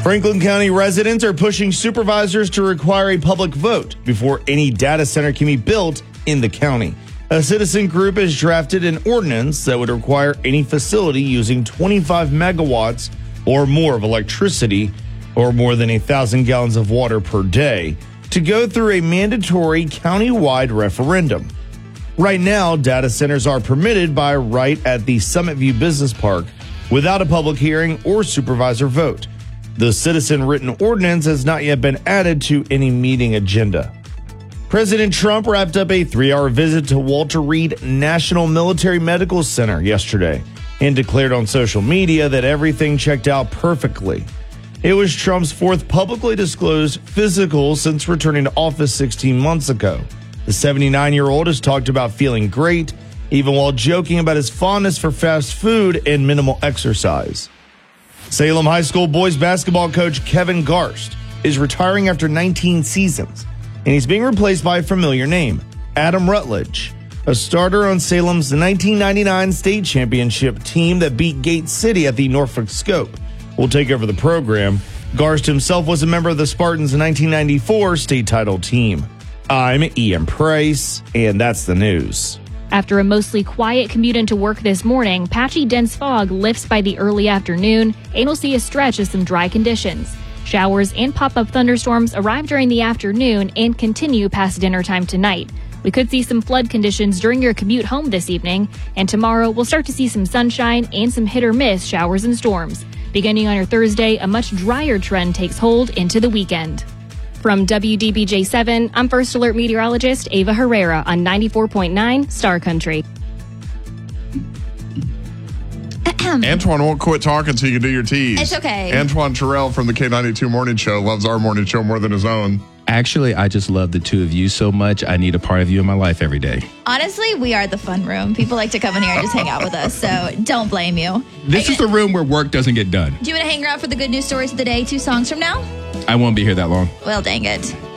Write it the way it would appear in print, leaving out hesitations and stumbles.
Franklin County residents are pushing supervisors to require a public vote before any data center can be built in the county. A citizen group has drafted an ordinance that would require any facility using 25 megawatts or more of electricity or more than 1,000 gallons of water per day to go through a mandatory county-wide referendum. Right now, data centers are permitted by right at the Summit View Business Park without a public hearing or supervisor vote. The citizen written ordinance has not yet been added to any meeting agenda. President Trump wrapped up a 3-hour visit to Walter Reed National Military Medical Center yesterday and declared on social media that everything checked out perfectly. It was Trump's fourth publicly disclosed physical since returning to office 16 months ago. The 79-year-old has talked about feeling great, even while joking about his fondness for fast food and minimal exercise. Salem High School boys basketball coach Kevin Garst is retiring after 19 seasons, and he's being replaced by a familiar name, Adam Rutledge, a starter on Salem's 1999 state championship team that beat Gate City at the Norfolk Scope. Will take over the program. Garst himself was a member of the Spartans' 1994 state title team. I'm Ian Price, and that's the news. After a mostly quiet commute into work this morning, patchy dense fog lifts by the early afternoon, and we'll see a stretch of some dry conditions. Showers and pop-up thunderstorms arrive during the afternoon and continue past dinner time tonight. We could see some flood conditions during your commute home this evening, and tomorrow we'll start to see some sunshine and some hit-or-miss showers and storms. Beginning on your Thursday, a much drier trend takes hold into the weekend. From WDBJ7, I'm First Alert meteorologist Ava Herrera on 94.9 Star Country. Antoine won't quit talking so you can do your tease. It's okay. Antoine Terrell from the K92 Morning Show loves our morning show more than his own. Actually, I just love the two of you so much. I need a part of you in my life every day. Honestly, we are the fun room. People like to come in here and just hang out with us, so don't blame you. This is the room where work doesn't get done. Do you want to hang around for the good news stories of the day 2 songs from now? I won't be here that long. Well, dang it.